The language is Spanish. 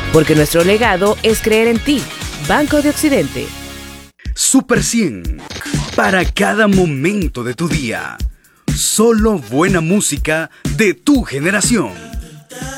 Porque nuestro legado es creer en ti. Banco de Occidente. Super 100. Para cada momento de tu día. Solo buena música de tu generación.